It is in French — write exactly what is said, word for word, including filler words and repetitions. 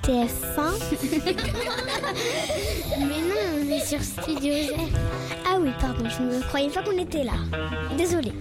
T F un. Mais non, on est sur Studio Z. Ah oui, pardon, je ne croyais pas qu'on était là. Désolée.